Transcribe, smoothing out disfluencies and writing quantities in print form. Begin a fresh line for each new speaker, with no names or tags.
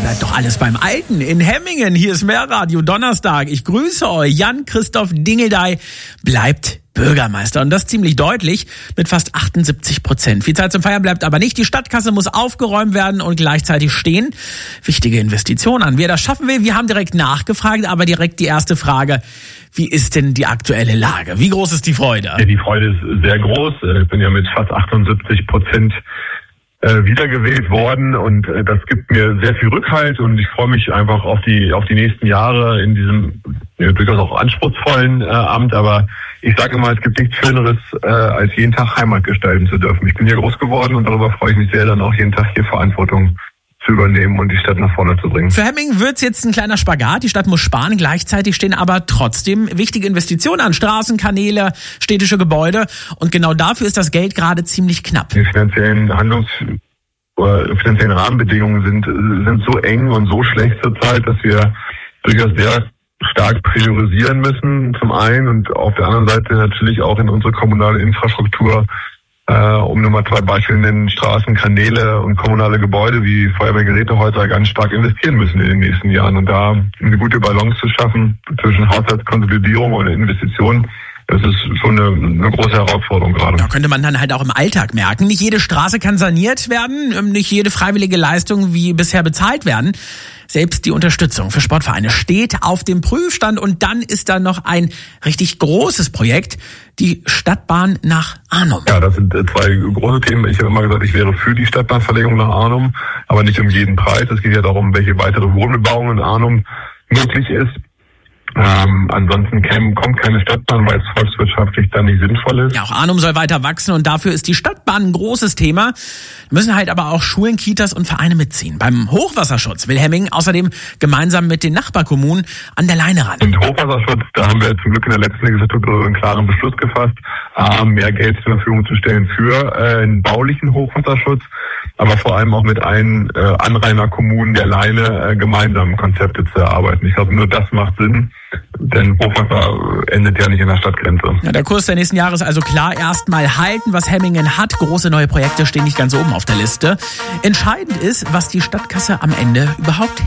bleibt doch alles beim Alten. In Hemmingen, hier ist Mehrradio Donnerstag. Ich grüße euch. Jan-Christoph Dingeldey bleibt Bürgermeister. Und das ziemlich deutlich mit fast 78%. Viel Zeit zum Feiern bleibt aber nicht. Die Stadtkasse muss aufgeräumt werden und gleichzeitig stehen wichtige Investitionen an. Wie er das schaffen will, wir haben direkt nachgefragt, aber direkt die erste Frage. Wie ist denn die aktuelle Lage? Wie groß ist die Freude?
Ja, die Freude ist sehr groß. Ich bin ja mit fast 78% wiedergewählt worden und das gibt mir sehr viel Rückhalt und ich freue mich einfach auf die nächsten Jahre in diesem durchaus auch anspruchsvollen Amt, aber ich sage immer, es gibt nichts Schöneres, als jeden Tag Heimat gestalten zu dürfen. Ich bin hier groß geworden und darüber freue ich mich sehr, dann auch jeden Tag hier Verantwortung zu übernehmen und die Stadt nach vorne zu bringen.
Für Hemmingen wird's jetzt ein kleiner Spagat. Die Stadt muss sparen, gleichzeitig stehen aber trotzdem wichtige Investitionen an. Straßen, Kanäle, städtische Gebäude. Und genau dafür ist das Geld gerade ziemlich knapp.
Die finanziellen Rahmenbedingungen sind so eng und so schlecht zurzeit, dass wir durchaus sehr stark priorisieren müssen, zum einen, und auf der anderen Seite natürlich auch in unsere kommunale Infrastruktur, um nur mal 2 Beispiele nennen, Straßen, Kanäle und kommunale Gebäude wie Feuerwehrgerätehäuser ganz stark investieren müssen in den nächsten Jahren. Und da eine gute Balance zu schaffen zwischen Haushaltskonsolidierung und Investitionen, das ist schon eine große Herausforderung gerade.
Da könnte man dann halt auch im Alltag merken. Nicht jede Straße kann saniert werden, nicht jede freiwillige Leistung wie bisher bezahlt werden. Selbst die Unterstützung für Sportvereine steht auf dem Prüfstand. Und dann ist da noch ein richtig großes Projekt, die Stadtbahn nach Arnum.
Ja, das sind 2 große Themen. Ich habe immer gesagt, ich wäre für die Stadtbahnverlegung nach Arnum, aber nicht um jeden Preis. Es geht ja darum, welche weitere Wohnbebauung in Arnum möglich ist. Ansonsten kommt keine Stadtbahn, weil es volkswirtschaftlich dann nicht sinnvoll ist.
Ja, auch Arnum soll weiter wachsen und dafür ist die Stadtbahn ein großes Thema. Müssen halt aber auch Schulen, Kitas und Vereine mitziehen. Beim Hochwasserschutz will Hemmingen außerdem gemeinsam mit den Nachbarkommunen an der Leine ran.
Und Hochwasserschutz, da haben wir zum Glück in der letzten Legislatur einen klaren Beschluss gefasst, mehr Geld zur Verfügung zu stellen für einen baulichen Hochwasserschutz, aber vor allem auch mit allen Anrainerkommunen der Leine gemeinsam Konzepte zu erarbeiten. Ich glaube, nur das macht Sinn. Denn Hochwasser endet ja nicht in der Stadtgrenze.
Ja, der Kurs der nächsten Jahre ist also klar, erstmal halten, was Hemmingen hat. Große neue Projekte stehen nicht ganz oben auf der Liste. Entscheidend ist, was die Stadtkasse am Ende überhaupt